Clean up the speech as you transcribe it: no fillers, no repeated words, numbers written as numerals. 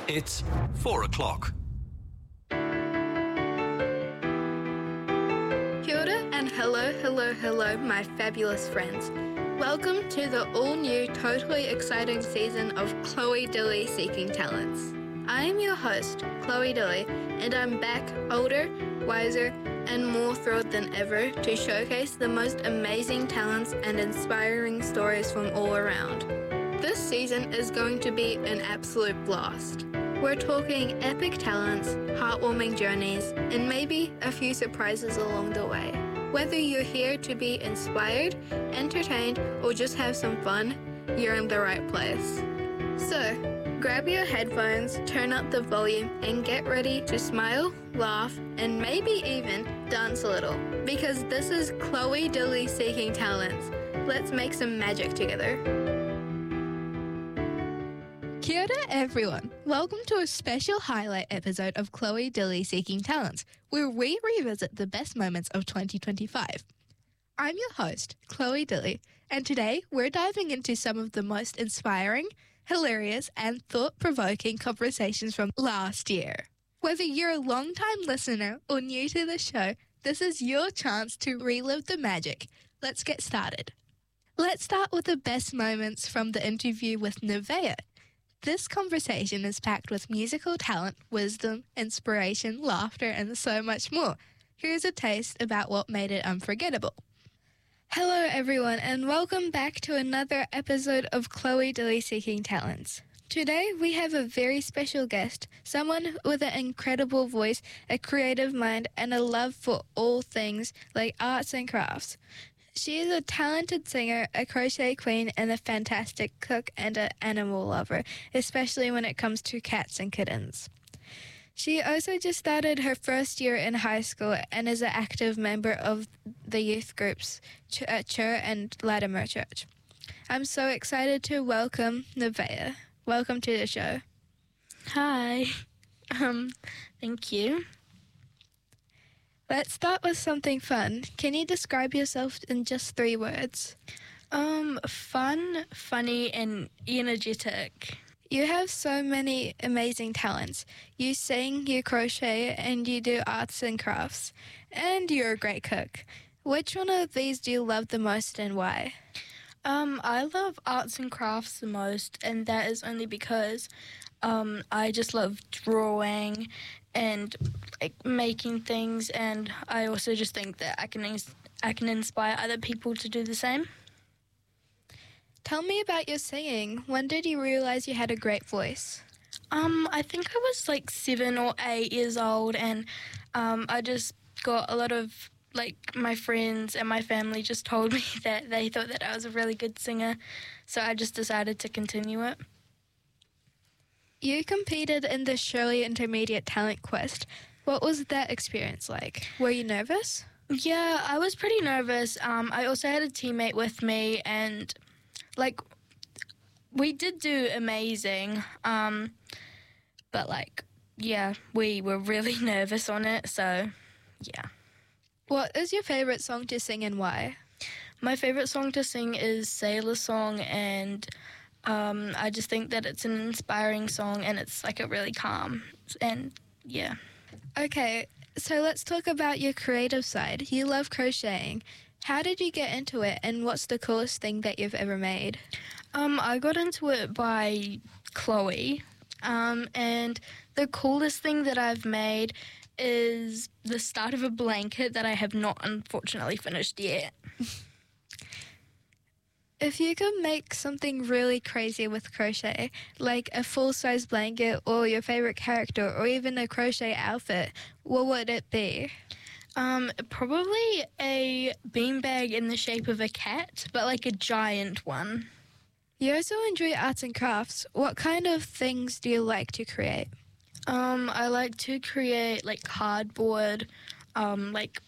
It's 4 o'clock. Kia ora and hello, my fabulous friends. Welcome to the all-new, totally exciting season of Chloe Dilly Seeking Talents. I am your host, Chloe Dilly, and I'm back older, wiser, and more thrilled than ever to showcase the most amazing talents and inspiring stories from all around. This season is going to be an absolute blast. We're talking epic talents, heartwarming journeys, and maybe a few surprises along the way. Whether you're here to be inspired, entertained, or just have some fun, you're in the right place. So, grab your headphones, turn up the volume, and get ready to smile, laugh, and maybe even dance a little. Because this is Chloe Dilly Seeking Talents. Let's make some magic together. Kia ora everyone, welcome to a special highlight episode of Chloe Dilly Seeking Talents, where we revisit the best moments of 2025. I'm your host, Chloe Dilly, and today we're diving into some of the most inspiring, hilarious and thought-provoking conversations from last year. Whether you're a long-time listener or new to the show, this is your chance to relive the magic. Let's get started. Let's start with the best moments from the interview with Nevaeh. This conversation is packed with musical talent, wisdom, inspiration, laughter, and so much more. Here's a taste about what made it unforgettable. Hello, everyone, and welcome back to another episode of Chloe Dilly Seeking Talents. Today, we have a very special guest, someone with an incredible voice, a creative mind, and a love for all things like arts and crafts. She is a talented singer, a crochet queen, and a fantastic cook and an animal lover, especially when it comes to cats and kittens. She also just started her first year in high school and is an active member of the youth groups at Chur and Latimer Church. I'm so excited to welcome Nevaeh. Welcome to the show. Hi. Thank you. Let's start with something fun. Can you describe yourself in just 3 words? Fun, funny, and energetic. You have so many amazing talents. You sing, you crochet, and you do arts and crafts. And you're a great cook. Which one of these do you love the most and why? I love arts and crafts the most, and that is only because I just love drawing and making things, and I also just think that I can inspire other people to do the same. Tell me about your singing. When did you realize you had a great voice? I think I was 7 or 8 years old, and I just got a lot of my friends and my family just told me that they thought that I was a really good singer, so I just decided to continue it. You competed in the Shirley Intermediate Talent Quest. What was that experience like? Were you nervous? Yeah, I was pretty nervous. I also had a teammate with me, and we did do amazing. But we were really nervous on it, so yeah. What is your favourite song to sing and why? My favourite song to sing is Sailor Song, and I just think that it's an inspiring song and it's a really calm, and yeah. Okay, so let's talk about your creative side. You love crocheting. How did you get into it, and what's the coolest thing that you've ever made? I got into it by Chloe, and the coolest thing that I've made is the start of a blanket that I have not unfortunately finished yet. If you could make something really crazy with crochet, like a full-size blanket or your favorite character or even a crochet outfit, what would it be? Probably a beanbag in the shape of a cat, but a giant one. You also enjoy arts and crafts. What kind of things do you like to create? I like to create cardboard,